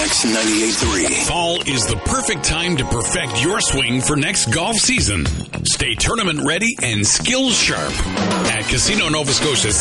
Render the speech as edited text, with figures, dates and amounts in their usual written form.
Climax 98.3. Fall is the perfect time to perfect your swing for next golf season. Stay tournament ready and skills sharp at Casino Nova Scotia